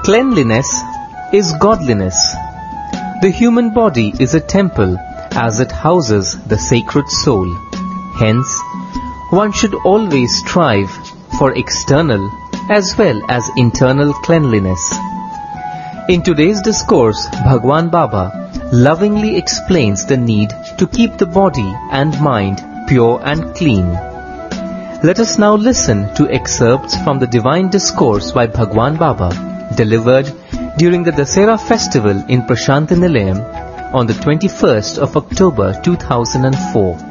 Cleanliness is godliness. The human body is a temple as it houses the sacred soul. Hence, one should always strive for external as well as internal cleanliness. In today's discourse, Bhagwan Baba lovingly explains the need to keep the body and mind pure and clean. Let us now listen to excerpts from the divine discourse by Bhagwan Baba, delivered during the Dasera festival in Prashanti Nilayam on the 21st of October 2004.